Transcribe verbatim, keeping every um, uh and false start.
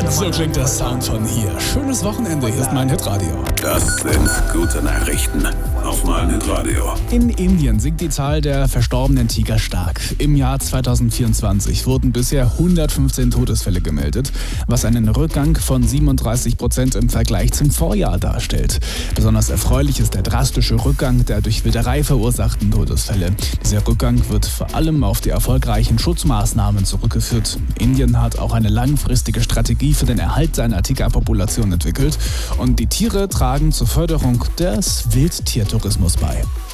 So klingt der Sound von hier. Schönes Wochenende, hier ist mein Hitradio. Das sind gute Nachrichten auf mein Hitradio. In Indien sinkt die Zahl der verstorbenen Tiger stark. Im Jahr zweitausendvierundzwanzig wurden bisher hundertfünfzehn Todesfälle gemeldet, was einen Rückgang von siebenunddreißig Prozent im Vergleich zum Vorjahr darstellt. Besonders erfreulich ist der drastische Rückgang der durch Wilderei verursachten Todesfälle. Dieser Rückgang wird vor allem auf die erfolgreichen Schutzmaßnahmen zurückgeführt. Indien hat auch eine langfristige Strategie für den Erhalt seiner Tigerpopulation entwickelt und die Tiere tragen zur Förderung des Wildtiertourismus bei.